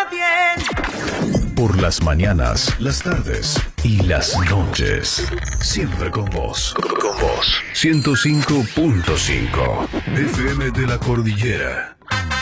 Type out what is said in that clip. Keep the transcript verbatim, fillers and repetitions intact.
bien. Por las mañanas, las tardes y las noches. Siempre con vos. Con vos. ciento cinco punto cinco. F M de la Cordillera.